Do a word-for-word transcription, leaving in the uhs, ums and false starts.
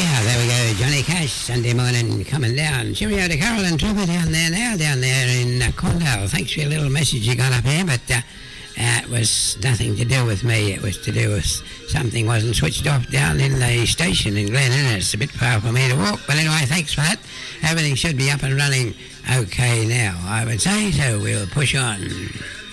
Yeah, there we go. Johnny Cash, Sunday morning, coming down. Cheerio to Carol and Trevor down there now, down there in uh, Condell. Thanks for your little message you got up here, but uh, uh, it was nothing to do with me. It was to do with something wasn't switched off down in the station in Glen Innes. It's a bit far for me to walk, but anyway, thanks for that. Everything should be up and running okay now, I would say, so we'll push on.